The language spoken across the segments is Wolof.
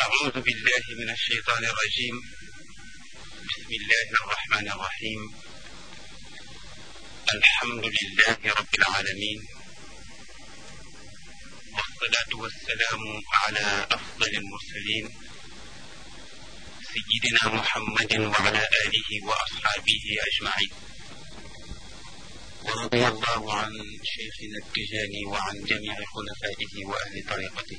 أعوذ بالله من الشيطان الرجيم. بسم الله الرحمن الرحيم. الحمد لله رب العالمين، والصلاة والسلام على أفضل المرسلين سيدنا محمد وعلى آله وأصحابه أجمعين. ورضي الله عن شيخنا التجاني وعن جميع خلفائه وأهل طريقته.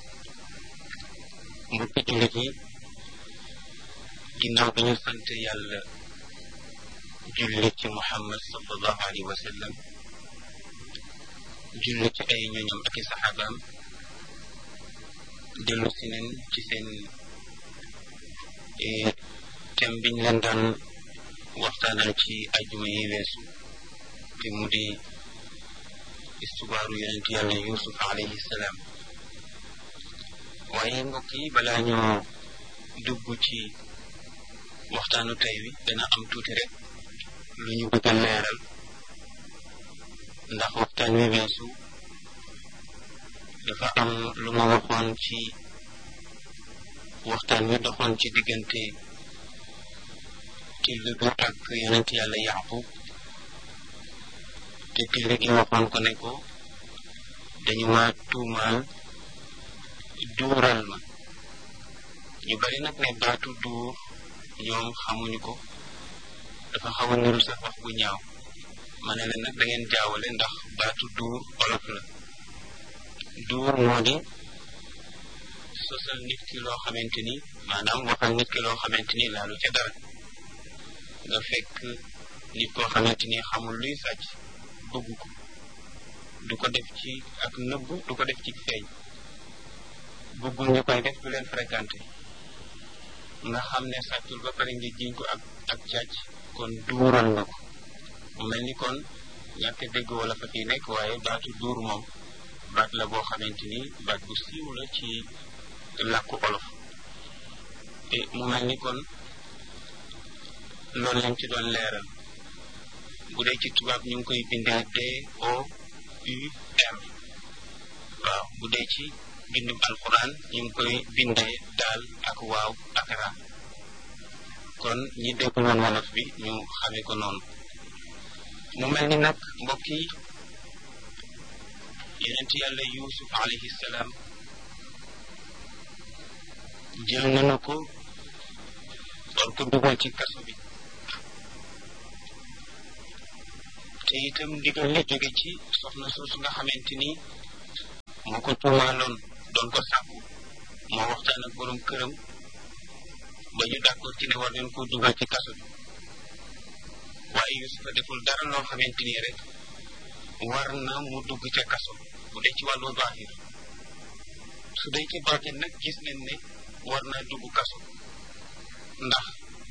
mbokki jullit yi, ginnaaw bi ñu sant yàlla julli ci Muhammad sallallahu alayhi wa sallam, julli ci ay ñoñam ak i saxaabaam, dellu si nañ ci seen thème biñ leen daan waxtaanal ci ajjuma yi weesu, te mu di istubaaru yonent yàlla Yuusuf alayhi salaam. waaye mbokk yi, balaa ñoo dugg ci waxtaanu tey wi, dana am tuuti rek lu ñu bëgg a leeral, ndax waxtaan wi weesu dafa am lu ma waxoon ci waxtaan wi doxoon ci diggante till bi ak yonent yàlla Yaqub, te till gi waxoon ko ne ko dañu ma tuumaal duural ma. ñu bari nag ne baatu duur ñoom xamuñu ko, dafa xaw a niru sax wax bu ñaaw. ma ne leen nag da ngeen jaawale, ndax baatu duur olof la. duur moo di sosal nit ki loo xamante ni, maanaam waxal nit ki loo xamante ni laalu ca dara. nga fekk nit koo xamante ni xamul luy sàcc, bëgg ko, du ko def ci ak nëbb, du ko def ci feeñ, bëggul ñu koy def, du leen fréquenté, nga xam ne sàccul ba pare nga jiñ ko ak càcc, kon duural nga ko. mu mel ni kon ñàkk dégg wala fa fii nekk, waaye baatu duur moom baat la boo xamante ni baat bu siiw la ci làkku olof. te mu mel ni kon loolu lañ ci doon leeral. bu dee ci tubaab ñu ngi koy bindee DOUR, waaw. bu dee ci bindum alquran ñu ngi koy bindee daal ak waaw ak ra. kon ñi dégg woon wolof bi ñu xamee ko noonu. mu mel ni nag mbokk yi, yonent yàlla Yuusuf alayhi salaam jël nañu ko doon ko dugal ci kaso bi, te itam ndigal li jóge ci soxna soosu nga xamante ni moo ko tuumaaloon doon ko sàkku. moo waxtaan ak borom këram ba ñu d'accord ci ne war nañ ko dugal ci kaso bi. waaye Yuusufa deful dara loo xamante ni rek war na mu dugg ca kaso, bu dee ci wàllu baaxir. su dee ci baatin nag gis nañ ne war naa dugg kaso, ndax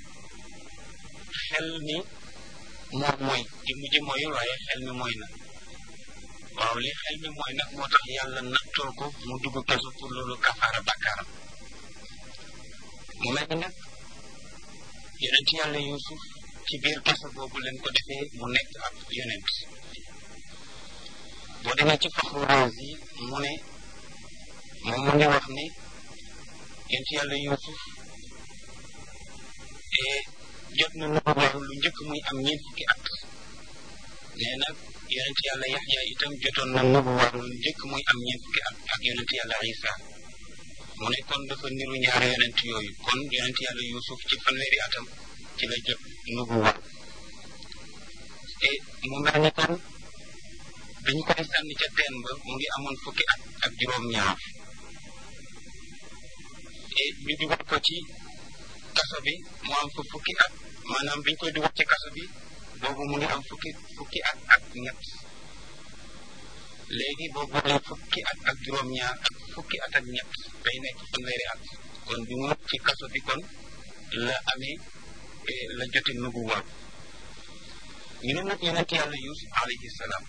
xel mi moom mooy di mujj mooyul, waaye xel mi mooy na. waaw, li xel mi mooy nag moo tax yàlla nattoo ko mu dugg kaso pour loolu kafaara bakkaaram. mu mel ni nag yonent yàlla Yuusuf ci biir kaso boobu leen ko defee mu nekk ab yonent. boo demee ci Faxru Raazi mu ne moom mu ngi wax ne yonent yàlla Yuusuf jot na nubuwa lu njëkk muy am 20 fukki at. nee nag yonent yàlla Yaxya itam jotoon na nubuwa lu njëkk muy am 20 fukki at ak yonent yàlla Isa. mu ne kon dafa niru ñaari yonent yooyu. kon yonent yàlla Yuusuf ci fanweeri atam ci la jot nubuwa. mu mel ni kon dañu koy sànni ca teen ba mu ngi amoon fukki at ak juróom-ñaar. ñu dugal ko ci kaso bi mu am fa fukki at, maanaam biñ koy dugal ci kaso bi boobu mu ngi am fukki at ak ñett. léegi boo boolee fukki at ak juróom-ñaar ak fukki at ak ñett day nekk fanweeri at. kon bi mu ci kaso bi kon la amee la jote nubuwa. ñu ne nag yonent yàlla Yuusuf alayhi salaam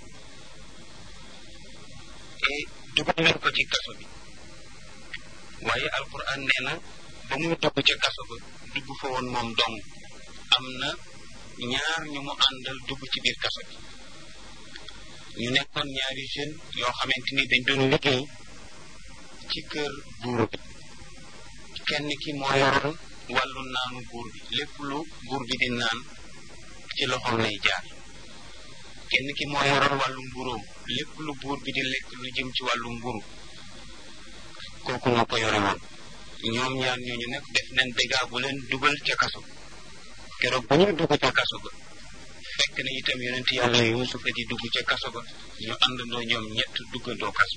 dugal nañ ko ci kaso bi, waaye alquran nee na ba muy dugg ca kaso ba dugg fa woon moom dong. am na ñaar ñu mu àndal dugg ci biir kaso bi. ñu nekkoon ñaari jeune yoo xamante ni dañ doon liggéey ci kër buur bi. kenn ki moo yoroon wàllu naanu buur bi lépp lu buur bi di naan ci loxoom lay jaar kenn ki moo yoroon wàllu mburóom lépp lu buur bi di lekk lu jëm ci wàllu mburu kooku moo ko yore woon ñoom ñaar ñooñu nag def nañ dégâts bu leen dugal ca kaso keroog bu ñuy dugg ca kaso ba fekk na itam yonent yàlla Yuusufa di dugg ca kaso ba ñu àndandoo ñoom ñett duggandoo kaso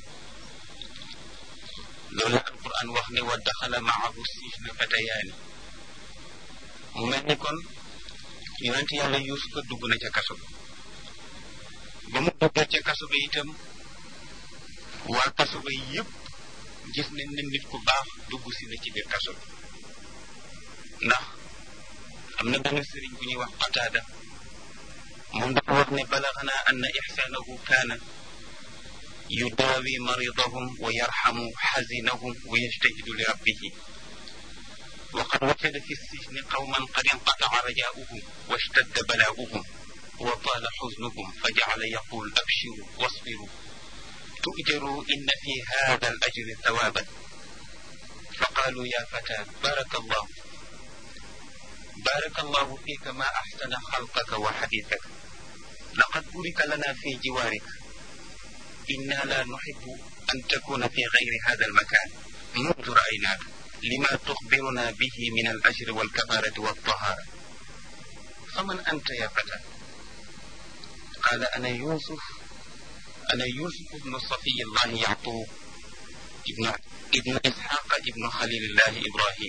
loolu alquran wax ne wa daxala maahu sijna fatayaani mu mel ni kon yonent yàlla Yuusufa dugg na ca kaso ba mu duggee ca kaso ba itam waa kaso ba yëpp gis nañ ne nit ku baax dugg si na ci biir kaso bi ndax am na benn sëriñ bu ñuy wax Qataada moom dafa wax ne balaganaa anna ihsaanahu kaana yudaawi maridahum wa yarhamu xazinahum wa yajtahidu li rabbihi wa qad wajada fi sijni qawman qad inqata'a rajaa'uhum wa ishtadda balaa'uhum wa taala xuznuhum fa jacala yaqul abshiru wasbiru tu'jaru inna fi hada al ajri thawaaban fa qaalu ya fata بارك الله فيك ما أحسن خلقك وحديثك لقد بورك لنا في جوارك إنا لا نحب أن تكون في غير هذا المكان منذ رأيناك لما تخبرنا به من الأجر والكفارة والطهارة فمن أنت يا فتى قال أنا يوسف بن صفي الله يعقوب ابن إسحاق ابن خليل الله إبراهيم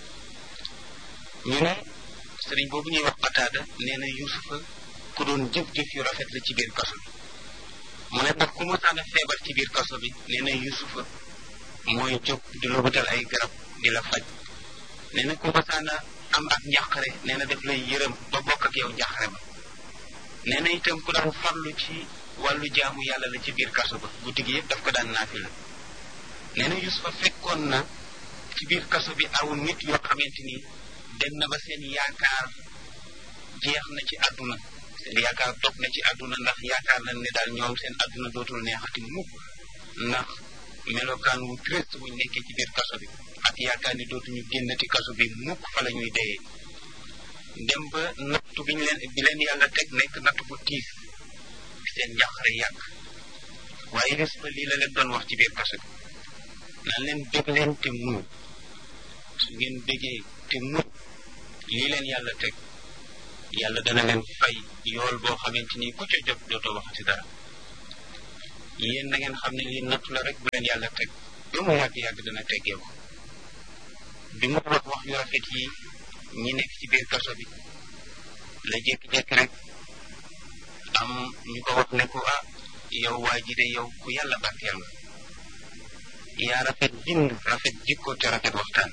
ñu ne sëriñ boobu ñuy wax Qataada nee na Yuusufa ku doon jëf-jëf yu rafet la ci biir kaso bi mu ne nag ku masaan a feebar ci biir kaso bi nee na Yuusufa mooy jóg di la wutal ay garab di la faj nee na ku masaan a am ak njàqare nee na daf lay yërëm ba bokk ak yow njàqare ba nee na itam ku daan farlu ci wàllu jaamu yàlla la ci biir kaso ba guddi gi yëpp daf ko daan naafila nee na Yuusufa fekkoon na ci biir kaso bi aw nit yoo xamante ni dem na ba seen yaakaar jeex na ci àdduna seen yaakaar dog na ci àdduna ndax yaakaar nañ ne daal ñoom seen àdduna dootul neexati mukk ndax melokaan wu triste wuñ nekkee ci biir kaso bi ak yaakaar ni dootuñu génnati kaso bi mukk fa la ñuy deyee dem ba nattu bi leen yàlla teg nekk nattu bu tiis seen njàqare yàgg waaye Yuusufa lii la leen doon wax ci biir kaso bi naan leen bég leen te muñ su ngeen bégee te muñ lii leen yàlla teg yàlla dana leen fay yool boo xamante ni ku ca jot dootoo waxati dara yéen na ngeen xam ne lii nattu la rek bu leen yàlla teg ba mu yàgg-yàgg dana teggee ko bi mu wax yu rafet yi ñi nekk ci biir kaso bi la jékki-jékki rek am ñu ko wax ne ko yow waa ji de yow ku yàlla barkeel nga yaa rafet bind rafet jikko te rafet waxtaan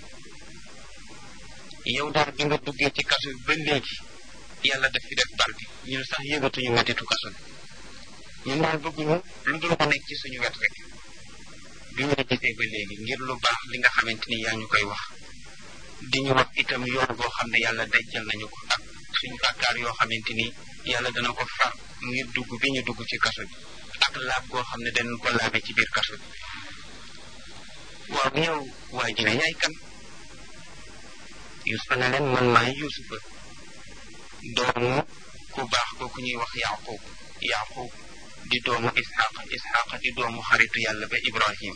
yow daal bi nga duggee ci kaso bi ba léegi yàlla daf fi def barke ñun sax yëgatuñu mettitu kaso bi ñun daal bëgguñu lu dul ko nekk ci suñu wet rek bi ñu la gisee ba léegi ngir lu baax li nga xamante ni yaa ñu koy wax di ñu wax itam yoon boo xam ne yàlla dencal nañu ko ak suñu bàkkaar yoo xamante ni yàlla dana ko far ngir dugg bi ñu dugg ci kaso bi ak laab boo xam ne danañ ko laabe ci biir kaso bi waaw yow waa ji ne yaay kan Yuusufa ne leen man maay Yuusufa doomu ku baax kooku ñuy wax Yaqub di doomu Isxaaq di doomu xaritu yàlla ba Ibrahim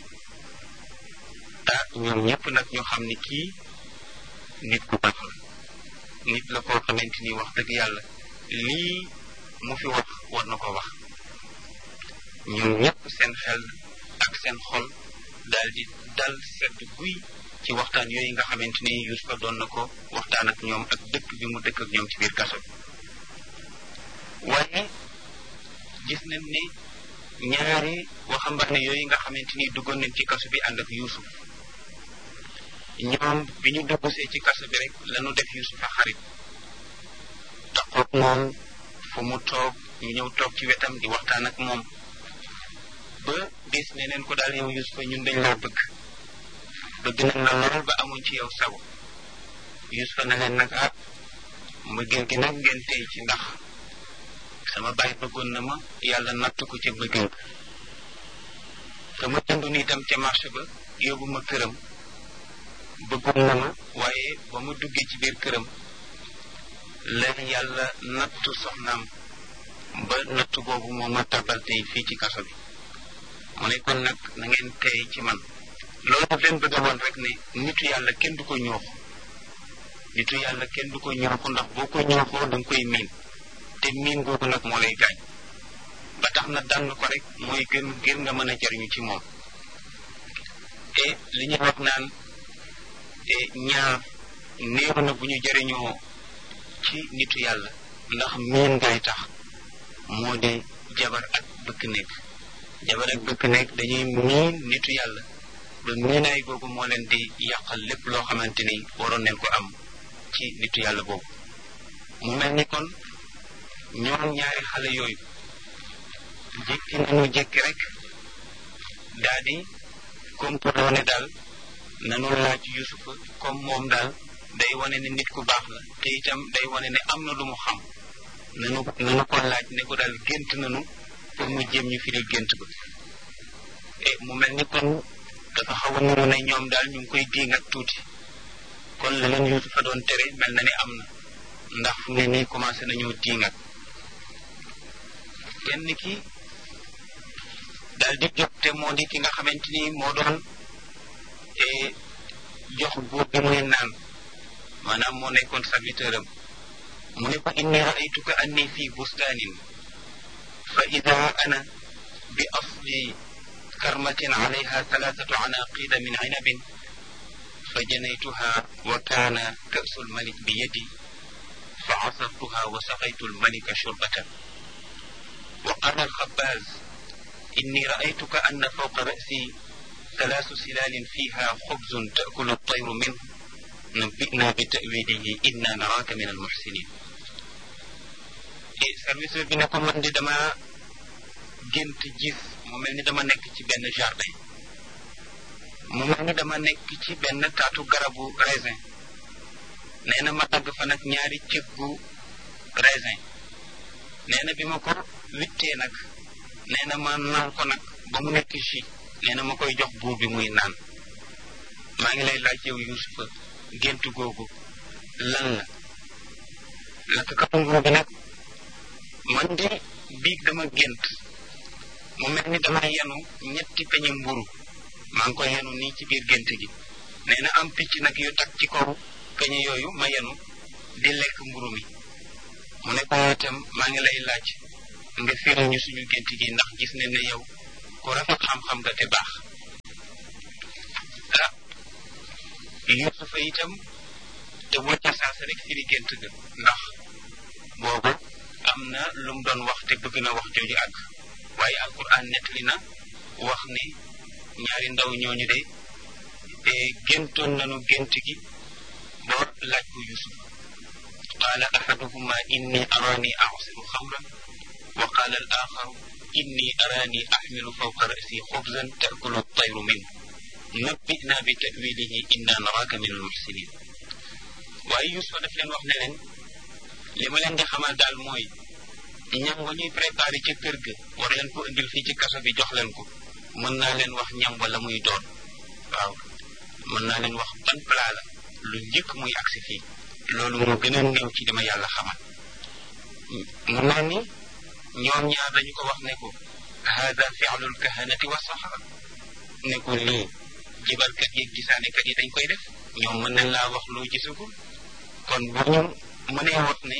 ñoom ñëpp nag ñoo xam ne kii nit ku baax la nit la koo xamante ni wax dëgg yàlla lii mu fi wax war na ko wax ñoom ñëpp seen xel ak seen xol daal di dal sedd guy ci waxtaan yooyu nga xamante ni Yuusufa doon na ko waxtaan ak ñoom ak dëkk bi mu dëkk ak ñoom ci biir kaso bi waaye gis nañ ne ñaari waxambaane yooyu nga xamante ni duggoon nañ ci kaso bi ànd ak Yuusuf ñoom bi ñu duggsee ci kaso bi rek lañu def Yuusufa xarit taxoog moom fu mu toog ñu ñëw toog ci wetam di waxtaan ak moom ba bis ne leen ko daal yow Yuusufa ñun dañ laa bëgg nañ la lool ba amuñ ci yow sago Yuusufa ne leen nag mbëggeel gi nag ngeen tey ci ndax sama baay bëggoon na ma yàlla natt ko ca bëggeel te ma jëndoon itam ca marché ba yóbbu ma këram bëggoon na ma waaye ba mu duggee ci biir këram la yàlla nattu soxnaam ba nattu boobu moo ma tabal tey fii ci kaso bi mu ne kon nag na ngeen tey ci man loolu daf leen bëgg a woon rek ne nitu yàlla kenn du ko ñooxu nitu yàlla kenn du ko ñooxu ndax boo ko ñooxoo da nga koy miin te miin googu nag moo lay gaañ ba tax na dànn ko rek mooy gën ngir nga mën a jariñu ci moom et li ñuy wax naan ñaar néew na bu ñu jariñoo ci nitu yàlla ndax miin ngay tax moo di jabar ak bëkk nekk jabar ak bëkk nekk dañuy miin nitu yàlla ba miinaay boobu moo leen di yàqal lépp loo xamante ni waroon neen ko am ci nitu yàlla boobu mu mel ni kon ñoom ñaari xale yooyu jékki nañu jékki rek daa di complot ne daal nanu laaj Yusufa comme moom daal day wane ne nit ku baax la te itam day wane ne am na lu mu xam nanu ko laaj ne ko daal gént nanu pour mu jéem ñu firil gént ba et mu mel ni kon dafa xaw a nuru ne ñoom daal ñu ngi koy diingat tuuti kon la leen Yusufa doon tere mel na ne am na ndax fu ne nii commencé nañoo diingat kenn ki daal di jóg te moo di ki nga xamante ni moo doon jox buur bi muy naan maanaam moo nekkoon serviteur am mu ne ko inni raaytuka anni fi bustanin fa ida ana bi asli karmatin alayha thalathatu anaqida min inabin fa janaytuha wa kana ka'su almalik bi yadi fa asartuha wa saqaytu almalika shurbatan wa qala alkhabbaz inni raaytuka anna fawqa ra'si ثلاث سلال فيها خبز تأكل الطير منه نبئنا بتأويله إنا نراك من المحسنين service bi ne ko man di dama gént gis mu mel ni dama nekk ci benn jardin mu mel ni dama nekk ci benn taatu garabu raisin nee na ma dagg fa nag ñaari cëggu raisin nee na bi ma ko wittee nag nee na ma naan ko nag ba mu nekk jus nee na ma koy jox buur bi muy naan maa ngi lay laaj yow Yusufa gént googu lan la lakkatu nguur bi nag man de biig dama gént mu mel ni dama yenu ñetti peñe mburu maa ngi ko yenu nii ci biir gént gi nee na am picc nag yu tag ci kaw peñe yooyu ma yenu di lekk mburu mi mu ne ko itam maa ngi lay laaj nga firi ñu suñu gént gi ndax gis ne ne yow ku rafet xam-xam nga te baax Yusufa itam te wacca saasa rek firi gént ga ndax boobu am na lu mu doon wax te bëgg na wax jooju àgg waaye alquran nettali na wax ne ñaari ndaw ñooñu de géntoon nañu gént gi ba laaj ko Yusuf qaala ahaduhuma inni arani a'siru xamran wa qaala al axaru inni arani ahmilu fawqa ra'si xubzan ta'kulu at-tayru minhu nabbina bi ta'wilihi inna naraka min al-muhsinin waaye Yusufa daf leen wax ne leen li ma leen di xamal daal mooy ñam wa ñuy préparé ca kër ga war leen ko indil fii ci kaso bi jox leen ko mën naa leen wax ñam wala muy doon waaw mën naa leen wax ban plat la lu njëkk muy agsi fii loolu moo gën a néew ci li ma yàlla xamal mu mel ni ñoom ñaar dañu ko wax ne ko hada fi'lul kahanati wa sahara ne ko lii jibarkat yi gisaanekat yi dañ koy def ñoom mën nañ laa wax loo gisagul kon bu ñu mënee wax ne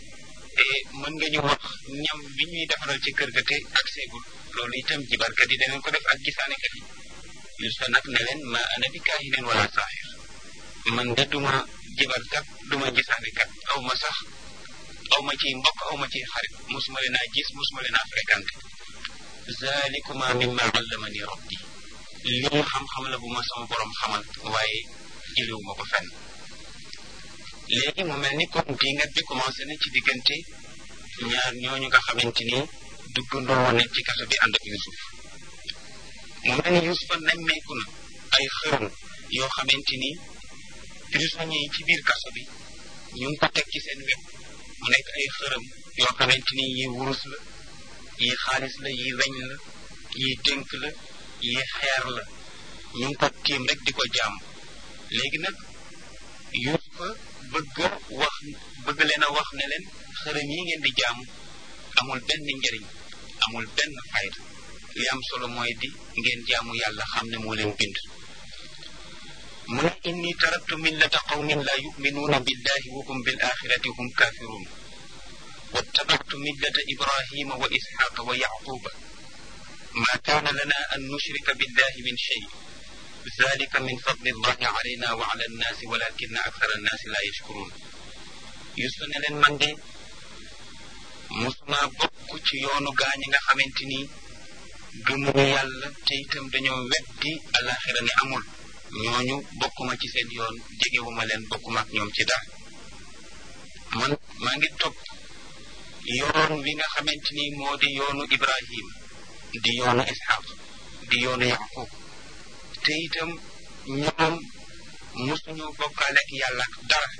mën nga ñu wax ñam bi ñuy defaral ci kër ga te ak seegul loolu itam jibarkat yi danañ ko def ak gisaanekat yi Yusufa nag ne leen ma ana bi kaahinin wala saahir man de duma jibarkat duma gisaanekat aw ma sax aw ma ciy mbokk aw ma ciy xarit musuma leen a gis musuma leen a fréquenté zalikuma mimma allamani rabbi lii xam-xam la bu ma sama borom xamal waaye jëlewu ma ko fenn léegi mu mel ni comme dingat bi commencé na ci diggante ñaar ñooñu nga xamante ni duggandoo woon ci kaso bi ànd ak Yusuf mu mel ni Yusufa nemmeeku na ay xërëm yoo xamante ni prisonniers yi ci biir kaso bi ñu ngi ko teg ci seen wet mu nekk ay xërëm yoo xamante ni yi wurus la yi xaalis la yi weñ la yi dénk la yi xeer la ñu ngi ko tiim rek di ko jaam léegi nag Yuusufa bëgg leen a wax ne leen xërëm yi ngeen di jaamu amul benn njëriñ amul benn fayda li am solo mooy di ngeen jaamu yàlla xam ne moo leen bind mu ne inni taraktu millata qawmin la yuminuuna billahi wa hum bil axirati hum kafirun wattabactu millata ibrahima wa isxaqa wa yaquba ma kaana lana an nushrika billahi min shay zalika min fadli llahi alayna wa ala annaasi walakina akthara annaasi la yashkurun Yuusufa ne leen man de musuma bokk ci yoonu gaañi nga xamante ni gëmuñu yàlla te itam dañoo weddi alaxira ne amul ñooñu bokkuma ci seen yoon jegewuma leen bokkuma ak ñoom ci dara man maa ngi topp yoon wi nga xamante ni moo di yoonu Ibrahim di yoonu Ishaq di yoonu Yaqub te itam ñoom musuñu bokkaale ak yàlla ak dara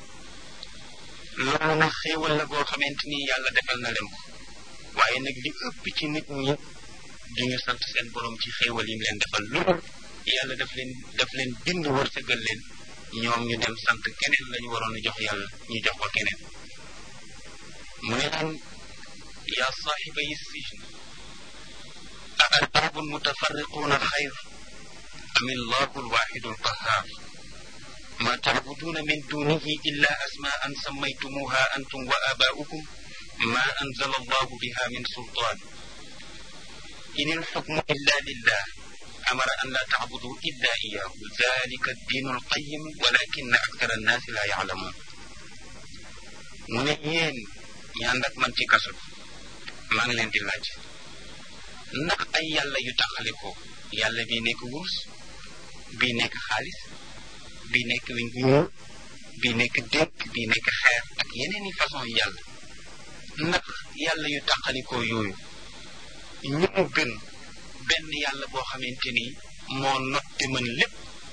loolu nag xéewal la boo xamante ni yàlla defal na leen ko waaye nag li ëpp ci nit ñi duñu sant seen borom ci xéewal yi mu leen defal loolu yàlla daf leen bind wërsëgal leen ñoom ñu dem sant keneen lañu waroon a jox yàlla ñu jox ko keneen mu ne leen yaa saaxiba yi sijn a arbaabun mutafarriquuna xayr am illahu alwaxidu alqahar ma tacbuduuna min dunihi illa asmaa'an sammaytumuha antum wa aabaa'ukum ma anzala allahu biha min sultaan in alxukmu illa lillah amara an la tacbudu illa iyahu dalika addiinu alqayim walakina akthara annaasi la yaclamuun mu ne yéen ñi ànd ak man ci kaso maa ngi leen di laaj ndax ay yàlla yu taxalikoo yàlla bii nekk wurus bii nekk xaalis bii nekk wiñ bu ñuul bii nekk dénk bii nekk xeer ak yeneen i façon yàlla ndax yàlla yu taxalikoo yooyu ñu mu gën benn yàlla boo xamante ni moo not te mën lépp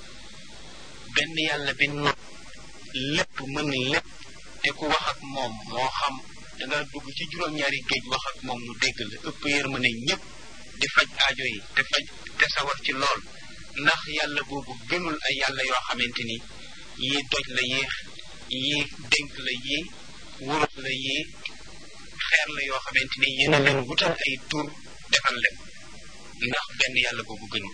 benn yàlla bi not lépp mën lépp te ku wax ak moom moo xam danga dugg ci juróom-ñaari géej wax ak moom mu dégg la ëpp yërmande ñëpp di faj aajo yi te sawar ci lool ndax yàlla boobu gënul ay yàlla yoo xamante ni yii doj la yii dénk la yii wurus la yii xeer la yoo xamante ni yéen a leen wutal ay tur defal leen ndax benn yàlla boobu gënul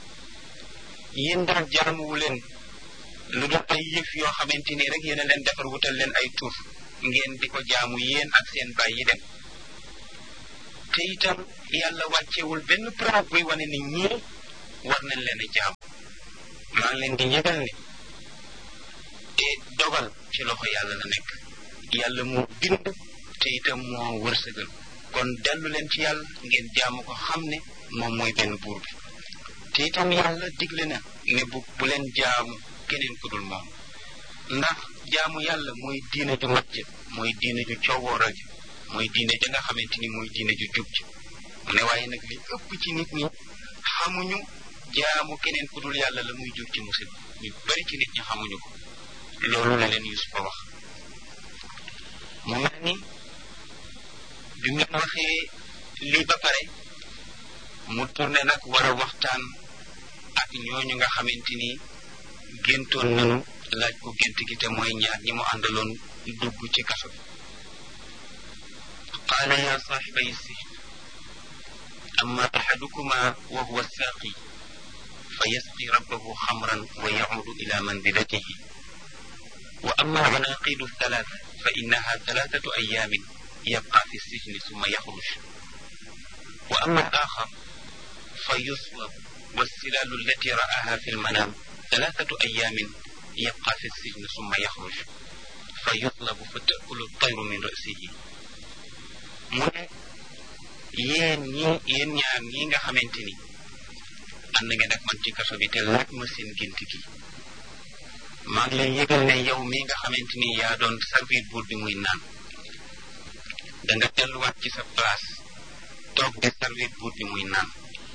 yéen daal jaamuwu leen lu dul ay yëf yoo xamante ni rek yéen a leen defar wutal leen ay tur ngeen di ko jaamu yéen ak seen baay yi dem te itam yàlla wàccewul benn preuve buy wane ni ñii war nañ leen a jaamu maa ngi leen di yëgal ne te dogal ci loxo yàlla la nekk yàlla moo bind te itam moo wërsëgal kon dellu leen ci yàlla ngeen jaamu ko xam ne moom mooy benn buur bi te itam yàlla digle na ne bu leen jaamu keneen ku dul moom ndax jaamu yàlla mooy diine ju mat ja mooy diine ju coowooral ja mooy diine ja nga xamante ni mooy diine ju jub ji mu ne waaye nag li ëpp ci nit ñi xamuñu jaamu keneen ku dul yàlla la muy jub ci musib ñu bari ci nit ñi xamuñu ko loolu la leen Yuusufa wax mu mel ni bi mu leen waxee lii ba pare mu tourné nag war a waxtaan ak ñooñu nga xamante ni géntoon nanu laaj ko gént gi te mooy ñaar ñi mu àndaloon dugg ci kaso bi qaala yaa saaxibay sijn amma axadukuma wa huwa saaqi fa yasqi rabbahu xamran wa yacuudu ila manzilatihi wa amma alcanaaqidu thalath fa innaha thalathatu ayaamin yabqa fi sijni summa yaxruj wa amma alaaxar fa yuslab والسلال التي رآها في المنام 3 أيام يبقى في السجن ثم يخرج فيطلب فتأكل الطير من رأسه mu ne yéen ñaar ñi nga xamante ni ànd nga nag man ci kaso bi te laaj ma seen gént gi maa ngi lay yëgal ne yow mi nga xamante ni yaa doon servir buur bi muy naan da nga delluwaat ci sa place toog de servir buur bi muy naan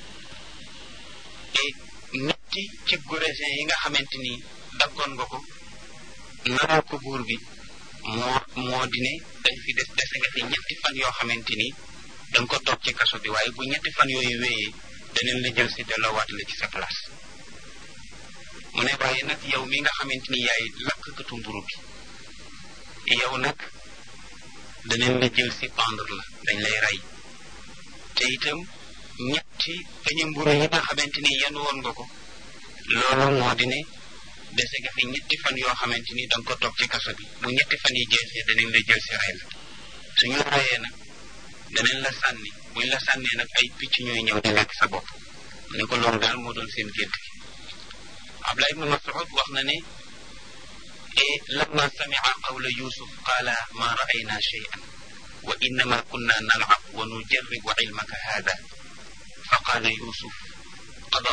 te ñetti ci gorésin yi nga xamante ni dakkoon nga ko nanoo ko buur bi moo di ne dañ fi dese nga fi ñetti fan yoo xamante ni danga ko toog ci kaso bi waaye bu ñetti fan yooyu wéyee daneen la jël si delloowaat la ci sa place mu ne waaye nag yow mi nga xamante ni yaay lakkatu mburu bi yow nag danañ la jël si pendre la dañ lay rey te itam ñetti peñe mburu yi nga xamante ni yan woon nga ko loolu moo di ne dese nga fi ñetti fan yoo xamante ni danga ko toog ci kaso bi bu ñetti fan yi jeexee danañ la jël si rey la suñu reyee nag danañ la sànni buñ la sànnee nag ay picc ñooy ñëw di lekk sa bopp mu ne ko loolu daal moo doon seen gént gi Abdullah ibn Mas'ud wax na ne lamma sami'a qawla Yusuf qaala ma ra'ayna shay'an wa innama kunna nal'ab wa nujarribu ilmaka hada fa qaala Yusuf qada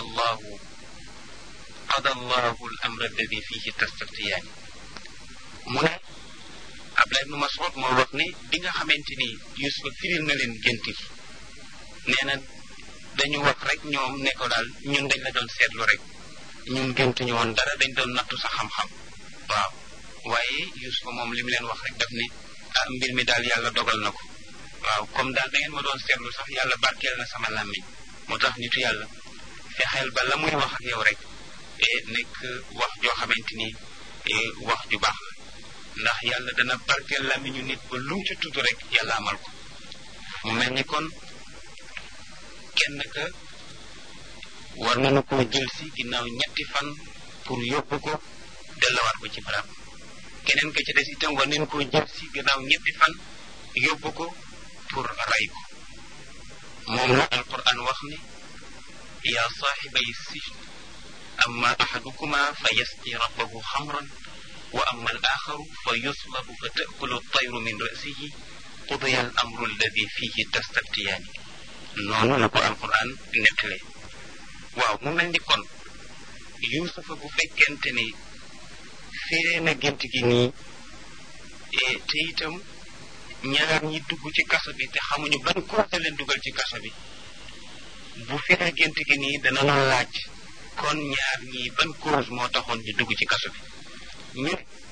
Allahu al-amra alladi fihi tastaftiyaani mu ne Abdullah ibn Mas'ud moo wax ne bi nga xamante ni Yusuf firil na leen gént gi nee na dañu wax rek ñoom ne ko daal ñun dañ la doon seetlu rek ñun gént ñu woon dara dañ doon nattu sa xam-xam waaw waaye Yusuf moom li mu leen wax rek daf ne mbir mi daal yàlla dogal na ko waaw comme daal da ngeen ma doon seetlu sax yàlla barkeel na sama làmmiñ moo tax nitu yàlla fexeel ba la muy wax ak yow rek nekk wax joo xamante ni wax ju baax la ndax yàlla dana barkeel làmmiñu nit ba lu mu ci tudd rek yàlla amal ko mu mel ni kon kenn ka war nañu koo jël si ginnaaw ñetti fan pour yóbbu ko delluwaat ko ci barab keneen ka ci des itam war nañu koo jël si ginnaaw ñetti fan yóbbu ko pour ray ko moom la alquran wax ne yaa saaxibay sijn amma axadukuma fa yasqi rabbahu xamran wa amma al axaru fa yuslabu fa taakulu tayru min rasihi qudiya al amru alladi fihi tastaftiyaani noonu la ko alquran nettale waaw mu mel ni kon Yuusufa bu fekkente ni firee na gént gi nii te itam ñaar ñi dugg ci kaso bi te xamuñu ban cause leen dugal ci kaso bi bu firee gént gi nii dana la laaj kon ñaar ñi ban cause moo taxoon ñu dugg ci kaso bi ñu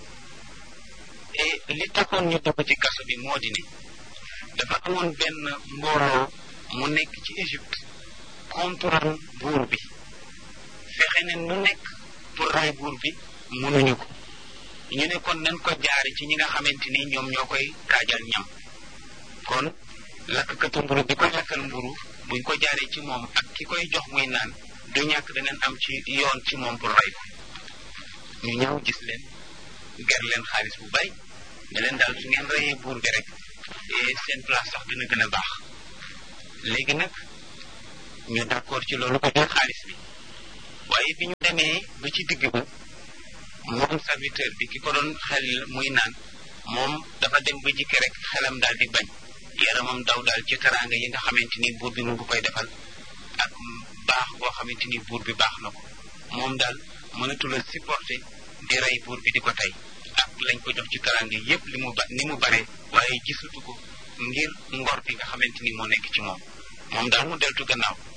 li taxoon ñu dugg ci kaso bi moo di ne dafa amoon benn mbooloo mu nekk ci Égypte contrôle buur bi fexe ne nu nekk pour ray buur bi mënuñu ko ñu ne kon nañ ko jaare ci ñi nga xamante ni ñoom ñoo koy taajal ñam kon lakkatu mburu bi koy lakkal mburu buñ ko jaaree ci moom ak ki koy jox muy naan du ñàkk danañ am ci yoon ci moom pour ray ko ñu ñëw gis leen ger leen xaalis bu bari ne leen daal su ngeen rayee buur bi rek seen place sax dina gën a baax léegi nag ñu d'accord ci loolu ko jël xaalis bi waaye bi ñu demee ba ci digg ba moom serviteur bi ki ko doon xel muy naan moom dafa dem ba jikki rek xelam daal di bañ yaramam daw daal ci teraanga yi nga xamante ni buur bi mu ngi koy defal ak baax boo xamante ni buur bi baax na ko moom daal mënatula supporter di rey buur bi di ko tey ak lañ ko jox ci teraanga yépp ni mu bare waaye gisatu ko ngir ngor bi nga xamante ni moo nekk ci moom daal mu deltu gannaaw